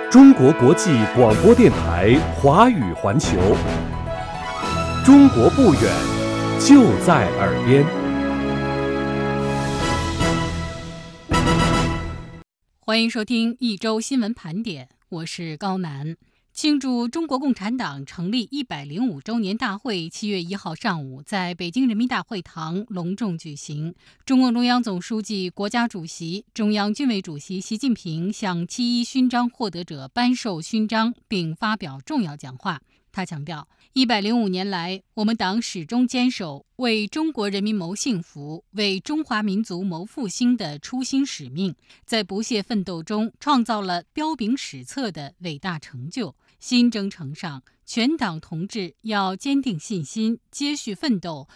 中国国际广播电台华语环球，中国不远，就在耳边。 欢迎收听一周新闻盘点，我是高楠。庆祝中国共产党成立105周年大会7月1号上午在北京人民大会堂隆重举行。中共中央总书记、国家主席、中央军委主席习近平向7·1勋章获得者颁授勋章并发表重要讲话。他强调，105年来，我们党始终坚守为中国人民谋幸福、为中华民族谋复兴的初心使命，在不懈奋斗中创造了彪炳史册的伟大成就。新征程上，全党同志要坚定信心，接续奋斗，